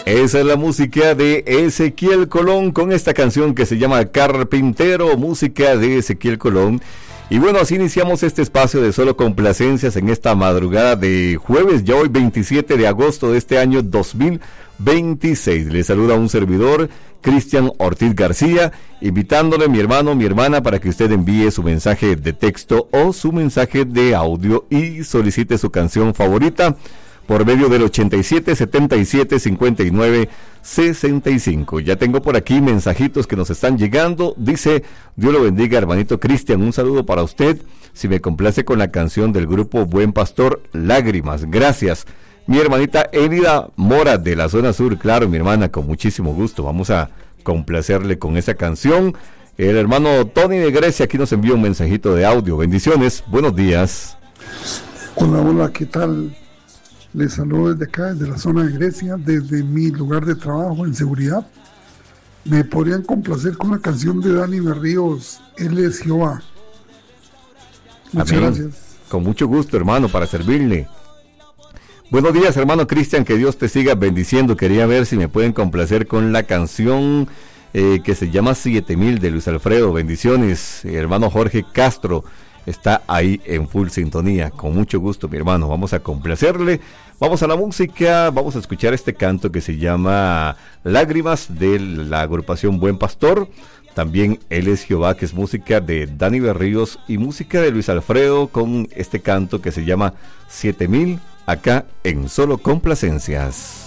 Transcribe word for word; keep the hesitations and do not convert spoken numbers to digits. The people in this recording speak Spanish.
Esa es la música de Ezequiel Colón con esta canción que se llama Carpintero, música de Ezequiel Colón. Y bueno, así iniciamos este espacio de solo complacencias en esta madrugada de jueves, ya hoy veintisiete de agosto de este año dos mil veintiséis. Le saluda un servidor, Cristian Ortiz García, invitándole mi hermano, mi hermana, para que usted envíe su mensaje de texto o su mensaje de audio y solicite su canción favorita por medio del ochenta y siete, setenta y siete, cincuenta y nueve, sesenta y cinco. Ya tengo por aquí mensajitos que nos están llegando. Dice, Dios lo bendiga, hermanito Cristian, un saludo para usted. Si me complace con la canción del grupo Buen Pastor, Lágrimas. Gracias. Mi hermanita Elida Mora de la zona sur, claro, mi hermana, con muchísimo gusto. Vamos a complacerle con esa canción. El hermano Tony de Grecia aquí nos envía un mensajito de audio. Bendiciones, buenos días. Hola, hola, ¿qué tal? Les saludo desde acá, desde la zona de Grecia, desde mi lugar de trabajo en seguridad. Me podrían complacer con la canción de Dani Berríos, Él es Jehová. Muchas Amén. Gracias. Con mucho gusto, hermano, para servirle. Buenos días, hermano Cristian, que Dios te siga bendiciendo. Quería ver si me pueden complacer con la canción eh, que se llama Siete Mil de Luis Alfredo. Bendiciones, hermano Jorge Castro. Está ahí en full sintonía. Con mucho gusto, mi hermano. Vamos a complacerle. Vamos a la música. Vamos a escuchar este canto que se llama Lágrimas de la agrupación Buen Pastor. También Él es Jehová, que es música de Dani Berríos y música de Luis Alfredo con este canto que se llama Siete Mil, acá en Solo Complacencias.